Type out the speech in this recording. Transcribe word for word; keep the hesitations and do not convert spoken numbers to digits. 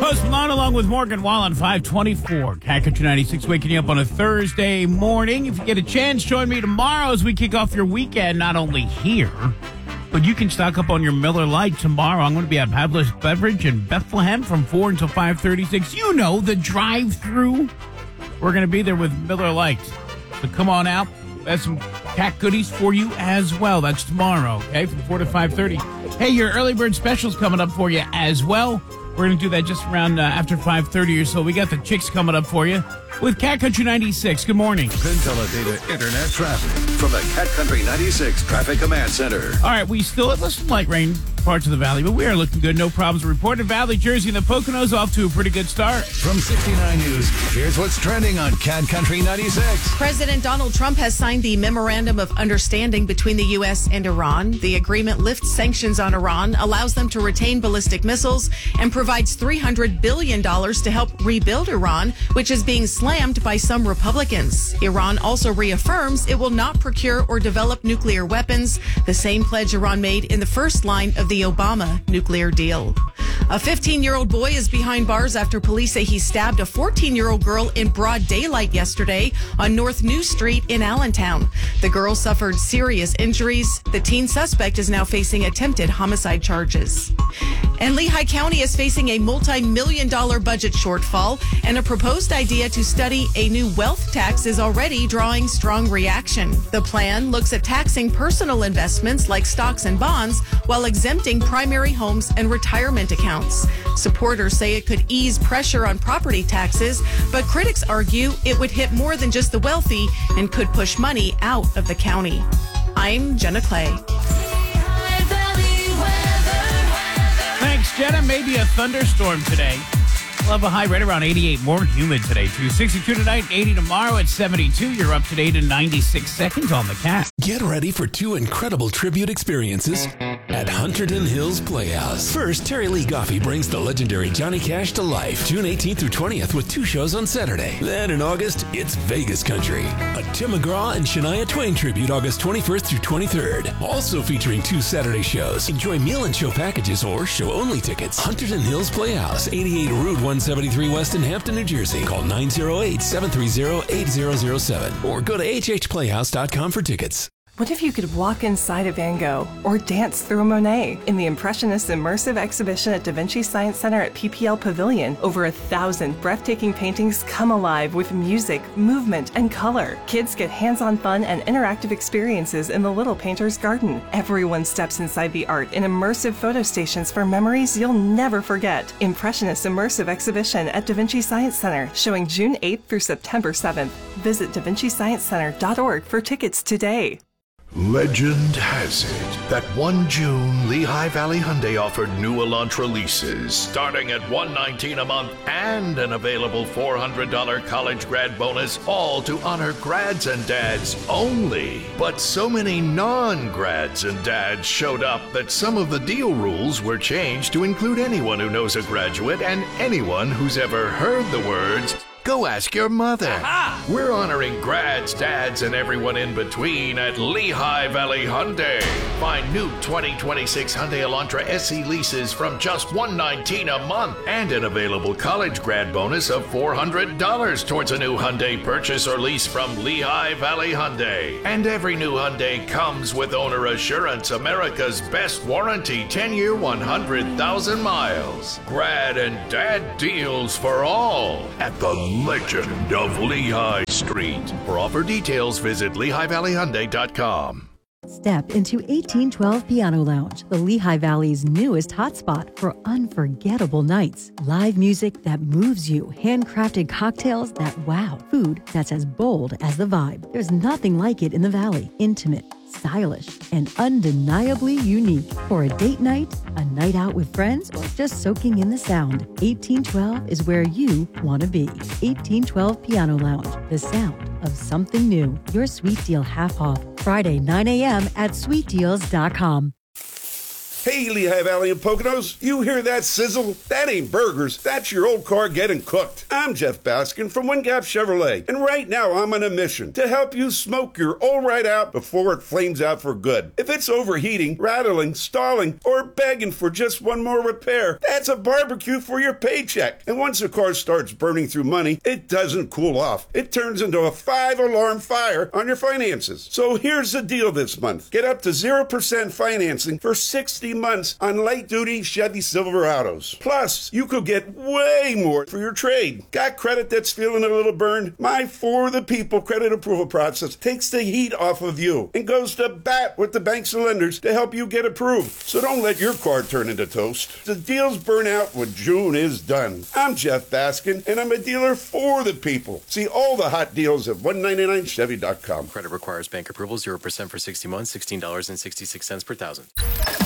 Post Malone along with Morgan Wallen, five twenty-four. Cat Country ninety-six waking you up on a Thursday morning. If you get a chance, join me tomorrow as we kick off your weekend, not only here, but you can stock up on your Miller Lite tomorrow. I'm going to be at Pablo's Beverage in Bethlehem from four until five thirty-six. You know, the drive-through. We're going to be there with Miller Lite. So come on out. There's some cat goodies for you as well. That's tomorrow, okay, from four to five thirty. Hey, your early bird special's coming up for you as well. We're going to do that just around uh, after five thirty or so. We got the chicks coming up for you with Cat Country ninety-six. Good morning. Consolidated Internet traffic from the Cat Country ninety-six Traffic Command Center. All right, we still have some light rain parts of the valley, but we are looking good. No problems reported. Valley, Jersey, and the Poconos off to a pretty good start. From sixty-nine News, here's what's trending on Cat Country ninety-six. President Donald Trump has signed the Memorandum of Understanding between the U S and Iran. The agreement lifts sanctions on Iran, allows them to retain ballistic missiles, and provides three hundred billion dollars to help rebuild Iran, which is being slammed by some Republicans. Iran also reaffirms it will not procure or develop nuclear weapons, the same pledge Iran made in the first line of the Obama nuclear deal. A fifteen-year-old boy is behind bars after police say he stabbed a fourteen-year-old girl in broad daylight yesterday on North New Street in Allentown. The girl suffered serious injuries. The teen suspect is now facing attempted homicide charges. And Lehigh County is facing a multi-million dollar budget shortfall, and a proposed idea to study a new wealth tax is already drawing strong reaction. The plan looks at taxing personal investments like stocks and bonds while exempting primary homes and retirement accounts. Supporters say it could ease pressure on property taxes, but critics argue it would hit more than just the wealthy and could push money out of the county. I'm Jenna Clay. Thanks, Jenna. Maybe a thunderstorm today. We'll have a high right around eighty-eight. More humid today, too. sixty-two tonight, eighty tomorrow at seventy-two. You're up to date in ninety-six seconds on the Cat. Get ready for two incredible tribute experiences at Hunterdon Hills Playhouse. First, Terry Lee Goffey brings the legendary Johnny Cash to life June eighteenth through twentieth with two shows on Saturday. Then in August, it's Vegas Country, a Tim McGraw and Shania Twain tribute August twenty-first through twenty-third. Also featuring two Saturday shows. Enjoy meal and show packages or show-only tickets. Hunterdon Hills Playhouse, eighty-eight Route one seventy-three West in Hampton, New Jersey. Call nine oh eight, seven three oh, eight oh oh seven or go to h h playhouse dot com for tickets. What if you could walk inside a Van Gogh or dance through a Monet? In the Impressionist Immersive Exhibition at Da Vinci Science Center at P P L Pavilion, over a thousand breathtaking paintings come alive with music, movement, and color. Kids get hands-on fun and interactive experiences in the Little Painter's Garden. Everyone steps inside the art in immersive photo stations for memories you'll never forget. Impressionist Immersive Exhibition at Da Vinci Science Center, showing June eighth through September seventh. Visit da vinci science center dot org for tickets today. Legend has it that one June, Lehigh Valley Hyundai offered new Elantra leases starting at one hundred nineteen dollars a month and an available four hundred dollars college grad bonus, all to honor grads and dads only. But so many non-grads and dads showed up that some of the deal rules were changed to include anyone who knows a graduate and anyone who's ever heard the words, "Go ask your mother." Aha! We're honoring grads, dads, and everyone in between at Lehigh Valley Hyundai. Find new twenty twenty-six Hyundai Elantra S E leases from just one hundred nineteen dollars a month and an available college grad bonus of four hundred dollars towards a new Hyundai purchase or lease from Lehigh Valley Hyundai. And every new Hyundai comes with Owner Assurance, America's best warranty, ten-year, one hundred thousand miles. Grad and dad deals for all at the Legend of Lehigh Street. For offer details, visit lehigh valley hyundai dot com. Step into eighteen twelve Piano Lounge, the Lehigh Valley's newest hotspot for unforgettable nights. Live music that moves you, handcrafted cocktails that wow, food that's as bold as the vibe. There's nothing like it in the Valley. Intimate, stylish, and undeniably unique. For a date night, a night out with friends, or just soaking in the sound, eighteen twelve is where you want to be. eighteen twelve Piano Lounge, the sound of something new. Your sweet deal half off. Friday, nine a.m. at sweet deals dot com. Hey, Lehigh Valley and Poconos, you hear that sizzle? That ain't burgers, that's your old car getting cooked. I'm Jeff Baskin from Wind Gap Chevrolet, and right now I'm on a mission to help you smoke your old right out before it flames out for good. If it's overheating, rattling, stalling, or begging for just one more repair, that's a barbecue for your paycheck. And once a car starts burning through money, it doesn't cool off. It turns into a five-alarm fire on your finances. So here's the deal this month. Get up to zero percent financing for sixty months on light-duty Chevy Silverados. Plus, you could get way more for your trade. Got credit that's feeling a little burned? My For the People credit approval process takes the heat off of you and goes to bat with the banks and lenders to help you get approved. So don't let your car turn into toast. The deals burn out when June is done. I'm Jeff Baskin, and I'm a dealer for the people. See all the hot deals at one ninety-nine Chevy dot com. Credit requires bank approval, zero percent for sixty months, sixteen dollars and sixty-six cents per thousand.